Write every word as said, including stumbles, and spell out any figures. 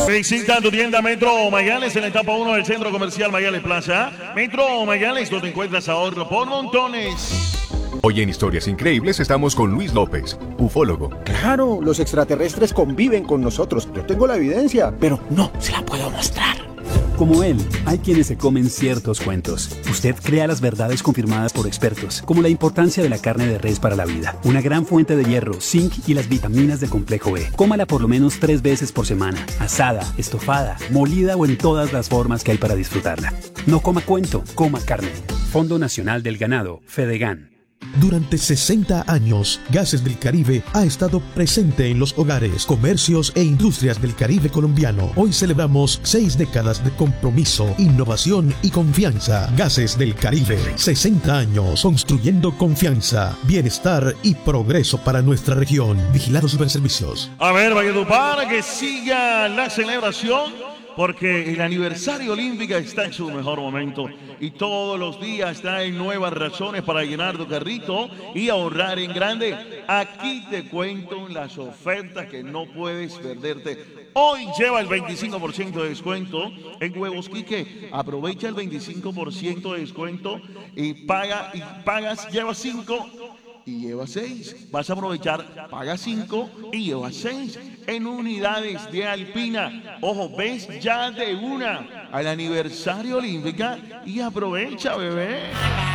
Visita tu tienda Metro Mayales en la etapa uno del Centro Comercial Mayales Plaza. Metro Mayales, donde encuentras ahorro por montones. Hoy en Historias Increíbles estamos con Luis López, ufólogo. Claro, los extraterrestres conviven con nosotros. Yo tengo la evidencia, pero no se la puedo mostrar. Como él, hay quienes se comen ciertos cuentos. Usted crea las verdades confirmadas por expertos, como la importancia de la carne de res para la vida, una gran fuente de hierro, zinc y las vitaminas del complejo B. Cómala por lo menos tres veces por semana, asada, estofada, molida o en todas las formas que hay para disfrutarla. No coma cuento, coma carne. Fondo Nacional del Ganado, Fedegan. Durante sesenta años, Gases del Caribe ha estado presente en los hogares, comercios e industrias del Caribe colombiano. Hoy celebramos seis décadas de compromiso, innovación y confianza. Gases del Caribe, sesenta años construyendo confianza, bienestar y progreso para nuestra región. Vigilado Superservicios. A ver, Valledupar, que siga la celebración, porque el aniversario olímpico está en su mejor momento y todos los días traen nuevas razones para llenar tu carrito y ahorrar en grande. Aquí te cuento las ofertas que no puedes perderte. Hoy lleva el veinticinco por ciento de descuento en Huevos Quique. Aprovecha el veinticinco por ciento de descuento y paga y pagas, lleva cinco y lleva seis. Vas a aprovechar, paga cinco y lleva seis en unidades de Alpina. Ojo, ves ya de una al aniversario olímpica y aprovecha, bebé.